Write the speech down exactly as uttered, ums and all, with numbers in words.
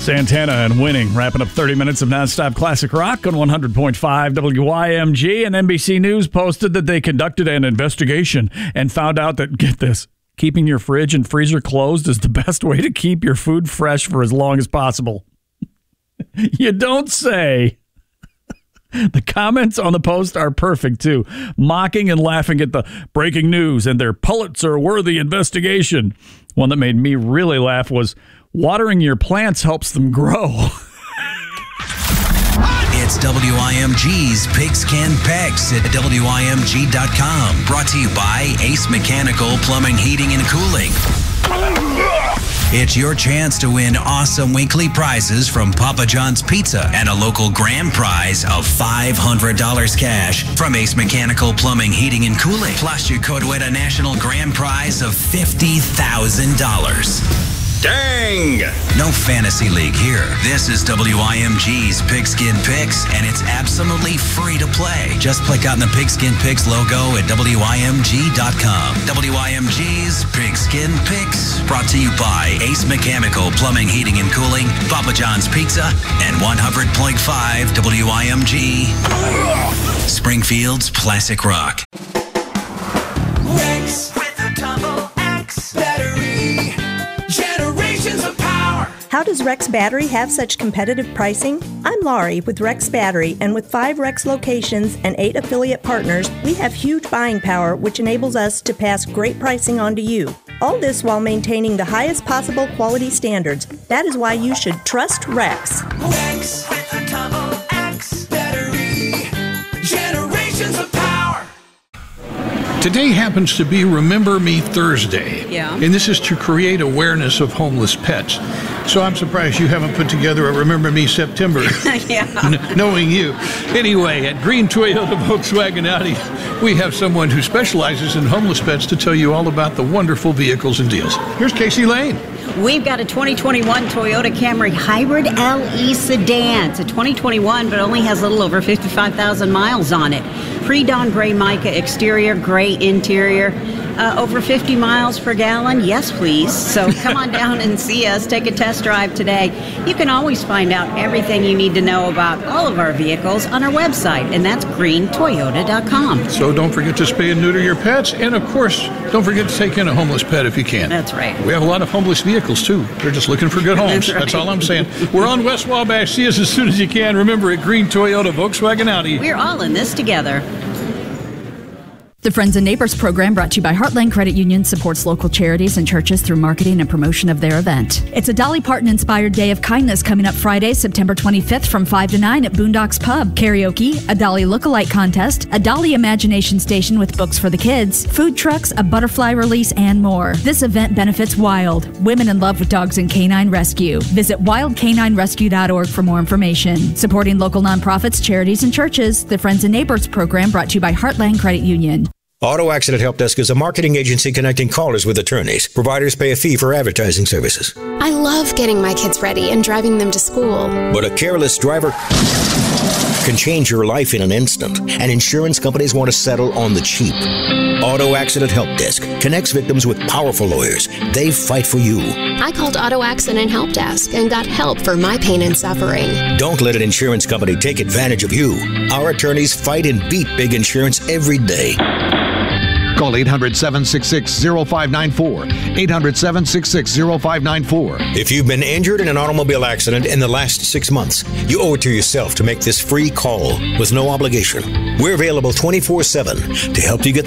Santana and Winning, wrapping up thirty minutes of nonstop classic rock on one hundred point five W I M G. And N B C News posted that they conducted an investigation and found out that, get this, keeping your fridge and freezer closed is the best way to keep your food fresh for as long as possible. You don't say. The comments on the post are perfect, too. Mocking and laughing at the breaking news and their Pulitzer-worthy investigation. One that made me really laugh was, watering your plants helps them grow. It's W I M G's Pigskin Picks at W I M G dot com. Brought to you by Ace Mechanical Plumbing, Heating, and Cooling. It's your chance to win awesome weekly prizes from Papa John's Pizza and a local grand prize of five hundred dollars cash from Ace Mechanical Plumbing, Heating, and Cooling. Plus, you could win a national grand prize of fifty thousand dollars. Dang! No fantasy league here. This is W I M G's Pigskin Picks, and it's absolutely free to play. Just click on the Pigskin Picks logo at W I M G dot com. W I M G's Pigskin Picks, brought to you by Ace Mechanical Plumbing, Heating, and Cooling, Papa John's Pizza, and one hundred point five W I M G. Springfield's Classic Rock. Rex with a double X battery. Generations of power. How does Rex Battery have such competitive pricing? I'm Laurie with Rex Battery, and with five Rex locations and eight affiliate partners, we have huge buying power, which enables us to pass great pricing on to you. All this while maintaining the highest possible quality standards. That is why you should trust Rex. Rex with a double X battery. Generations of power. Today happens to be Remember Me Thursday. Yeah. And this is to create awareness of homeless pets. So I'm surprised you haven't put together a Remember Me September. Yeah. N- knowing you. Anyway, at Green Toyota Volkswagen Audi, we have someone who specializes in homeless pets to tell you all about the wonderful vehicles and deals. Here's Casey Lane. We've got a twenty twenty-one Toyota Camry Hybrid L E sedan. It's a twenty twenty-one, but only has a little over fifty-five thousand miles on it. Pre-dawn gray mica exterior, gray interior. Uh, over fifty miles per gallon? Yes, please. So come on down and see us. Take a test drive today. You can always find out everything you need to know about all of our vehicles on our website, and that's green toyota dot com. So don't forget to spay and neuter your pets. And, of course, don't forget to take in a homeless pet if you can. That's right. We have a lot of homeless vehicles, too. They're just looking for good homes. That's right. That's all I'm saying. We're on West Wabash. See us as soon as you can. Remember, at Green Toyota Volkswagen Audi. We're all in this together. The Friends and Neighbors program, brought to you by Heartland Credit Union, supports local charities and churches through marketing and promotion of their event. It's a Dolly Parton-inspired Day of Kindness coming up Friday, September twenty-fifth from five to nine at Boondocks Pub. Karaoke, a Dolly lookalike contest, a Dolly Imagination Station with books for the kids, food trucks, a butterfly release, and more. This event benefits Wild, Women in Love with Dogs and Canine Rescue. Visit wild canine rescue dot org for more information. Supporting local nonprofits, charities, and churches, the Friends and Neighbors program, brought to you by Heartland Credit Union. Auto Accident Help Desk is a marketing agency connecting callers with attorneys. Providers pay a fee for advertising services. I love getting my kids ready and driving them to school. But a careless driver can change your life in an instant, and insurance companies want to settle on the cheap. Auto Accident Help Desk connects victims with powerful lawyers. They fight for you. I called Auto Accident Help Desk and got help for my pain and suffering. Don't let an insurance company take advantage of you. Our attorneys fight and beat big insurance every day. Call eight hundred, seven six six, zero five nine four. eight hundred, seven six six, zero five nine four. If you've been injured in an automobile accident in the last six months, you owe it to yourself to make this free call with no obligation. We're available twenty-four seven to help you get